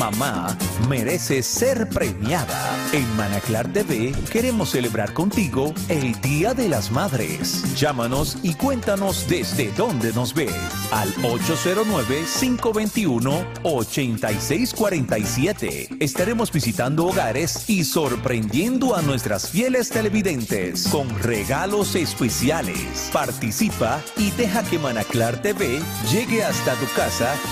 Mamá merece ser premiada. En Manaclar TV queremos celebrar contigo el Día de las Madres. Llámanos y cuéntanos desde dónde nos ves al 809-521-8647. Estaremos visitando hogares y sorprendiendo a nuestras fieles televidentes con regalos especiales. Participa y deja que Manaclar TV llegue hasta tu casa